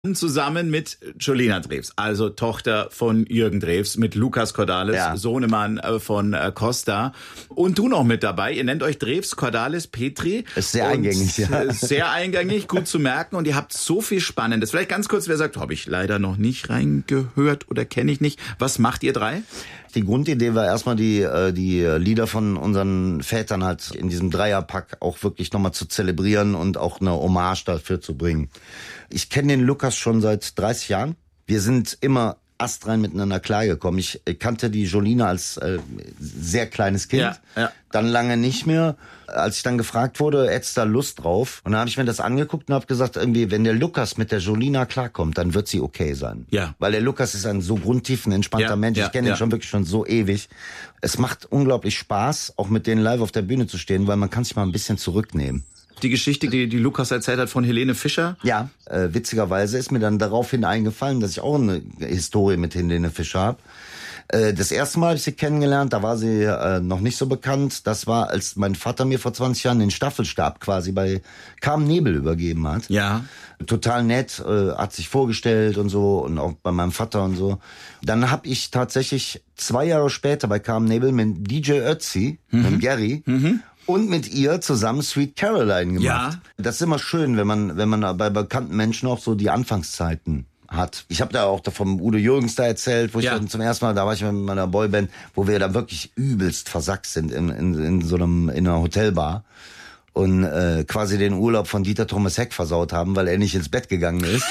Zusammen mit Jolina Drews, also Tochter von Jürgen Drews, mit Lukas Cordalis, Sohnemann von Costa. Und du noch mit dabei. Ihr nennt euch Drews, Cordalis, Petri. Ist sehr eingängig, ja. Sehr eingängig, gut zu merken. Und ihr habt so viel Spannendes. Vielleicht ganz kurz, wer sagt, habe ich leider noch nicht reingehört oder kenne ich nicht. Was macht ihr drei? Die Grundidee war erstmal die Lieder von unseren Vätern halt in diesem Dreierpack auch wirklich nochmal zu zelebrieren und auch eine Hommage dafür zu bringen. Ich kenne den Lukas schon seit 30 Jahren. Wir sind immer astrein miteinander klargekommen. Ich kannte die Jolina als sehr kleines Kind, dann lange nicht mehr. Als ich dann gefragt wurde, hättest du da Lust drauf? Und dann habe ich mir das angeguckt und habe gesagt, irgendwie, wenn der Lukas mit der Jolina klarkommt, dann wird sie okay sein. Ja. Weil der Lukas ist ein so grundtiefen, entspannter Mensch. Ich kenne ihn schon wirklich schon so ewig. Es macht unglaublich Spaß, auch mit denen live auf der Bühne zu stehen, weil man kann sich mal ein bisschen zurücknehmen. Die Geschichte, die Lukas erzählt hat von Helene Fischer? Ja, witzigerweise ist mir dann daraufhin eingefallen, dass ich auch eine Historie mit Helene Fischer habe. Das erste Mal habe ich sie kennengelernt, da war sie noch nicht so bekannt. Das war, als mein Vater mir vor 20 Jahren den Staffelstab quasi bei Carmen Nebel übergeben hat. Ja. Total nett, hat sich vorgestellt und so und auch bei meinem Vater und so. Dann habe ich tatsächlich 2 Jahre später bei Carmen Nebel mit DJ Ötzi, mit Gary, und mit ihr zusammen Sweet Caroline gemacht. Ja. Das ist immer schön, wenn man bei bekannten Menschen auch so die Anfangszeiten hat. Ich habe da auch vom Udo Jürgens da erzählt, wo ich dann zum ersten Mal, da war ich mit meiner Boyband, wo wir da wirklich übelst versackt sind in einer Hotelbar und quasi den Urlaub von Dieter Thomas Heck versaut haben, weil er nicht ins Bett gegangen ist.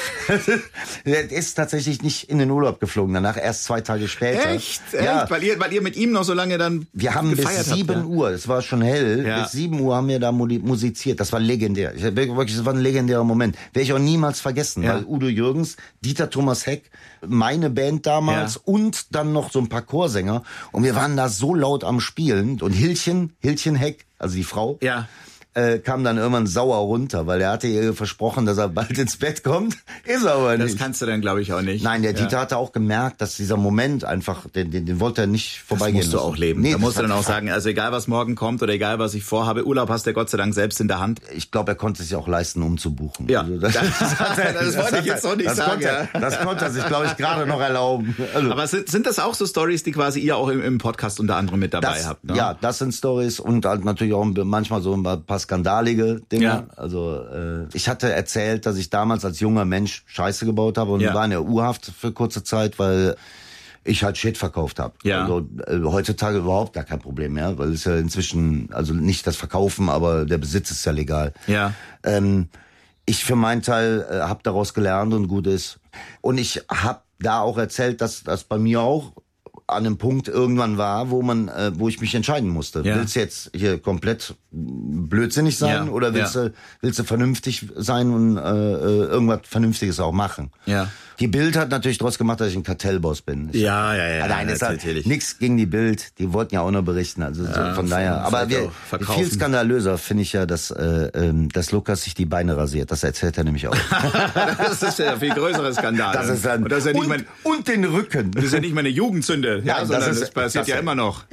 Er ist tatsächlich nicht in den Urlaub geflogen, danach erst 2 Tage später. Echt? Ja. Weil ihr mit ihm noch so lange dann wir haben bis 7 Uhr, es war schon hell, bis 7 Uhr haben wir da musiziert. Das war legendär. Das war ein legendärer Moment. Werde ich auch niemals vergessen, weil Udo Jürgens, Dieter Thomas Heck, meine Band damals und dann noch so ein paar Chorsänger. Und wir waren da so laut am Spielen. Und Hilchen Heck, also die Frau, kam dann irgendwann sauer runter, weil er hatte ihr versprochen, dass er bald ins Bett kommt. Ist aber nicht. Das kannst du dann, glaube ich, auch nicht. Nein, der Dieter hatte auch gemerkt, dass dieser Moment einfach, den wollte er nicht vorbeigehen lassen. Das musst du auch leben. Nee, da musst du dann auch sagen, also egal was morgen kommt oder egal was ich vorhabe, Urlaub hast du Gott sei Dank selbst in der Hand. Ich glaube, er konnte es sich auch leisten, umzubuchen. Ja, also das wollte ich jetzt noch nicht sagen. Das konnte er sich, glaube ich, gerade noch erlauben. Also, aber sind das auch so Stories, die quasi ihr auch im Podcast unter anderem mit dabei habt? Ne? Ja, das sind Stories und halt natürlich auch manchmal so ein paar skandalige Dinge. Ja. Also ich hatte erzählt, dass ich damals als junger Mensch Scheiße gebaut habe und war in der U-Haft für kurze Zeit, weil ich halt Shit verkauft habe. Ja. Also heutzutage überhaupt gar kein Problem mehr, weil es ja inzwischen, also nicht das Verkaufen, aber der Besitz ist ja legal. Ja. Ich für meinen Teil habe daraus gelernt und gut ist. Und ich habe da auch erzählt, dass das bei mir auch an einem Punkt irgendwann war, wo ich mich entscheiden musste. Ja. Willst du jetzt hier komplett blödsinnig sein oder willst du vernünftig sein und irgendwas Vernünftiges auch machen? Ja. Die Bild hat natürlich draus gemacht, dass ich ein Kartellboss bin. Nein, das hat nichts gegen die Bild. Die wollten ja auch nur berichten. Also von daher. Aber viel skandalöser finde ich ja, dass Lukas sich die Beine rasiert. Das erzählt er nämlich auch. Das ist ja ein viel größerer Skandal. Das ist dann, und den Rücken. Das ist ja nicht mal eine Jugendsünde. Ja, sondern das passiert ja immer noch.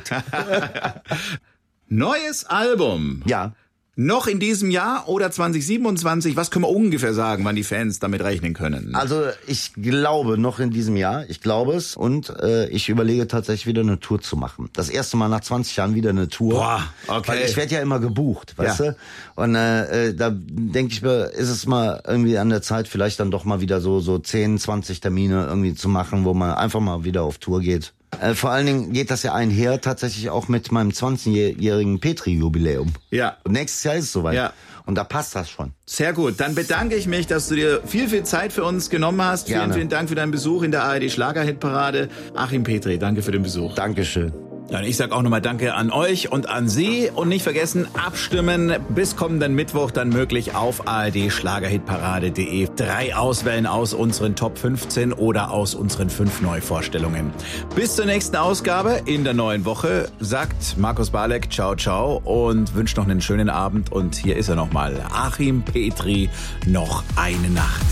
Neues Album. Ja. Noch in diesem Jahr oder 2027? Was können wir ungefähr sagen, wann die Fans damit rechnen können? Also ich glaube noch in diesem Jahr. Ich glaube es. Und ich überlege tatsächlich wieder eine Tour zu machen. Das erste Mal nach 20 Jahren wieder eine Tour. Boah, okay. Weil ich werde ja immer gebucht, weißt du? Und da denke ich mir, ist es mal irgendwie an der Zeit, vielleicht dann doch mal wieder so 10, 20 Termine irgendwie zu machen, wo man einfach mal wieder auf Tour geht. Vor allen Dingen geht das ja einher tatsächlich auch mit meinem 20-jährigen Petri-Jubiläum. Ja. Und nächstes Jahr ist es soweit. Ja. Und da passt das schon. Sehr gut. Dann bedanke ich mich, dass du dir viel Zeit für uns genommen hast. Gerne. Vielen Dank für deinen Besuch in der ARD Schlagerhitparade. Achim Petri, danke für den Besuch. Dankeschön. Ja, und ich sag auch nochmal Danke an euch und an Sie. Und nicht vergessen, abstimmen bis kommenden Mittwoch dann möglich auf ardschlagerhitparade.de. 3 Auswählen aus unseren Top 15 oder aus unseren 5 Neuvorstellungen. Bis zur nächsten Ausgabe in der neuen Woche sagt Markus Balek ciao ciao und wünscht noch einen schönen Abend. Und hier ist er nochmal, Achim Petri, noch eine Nacht.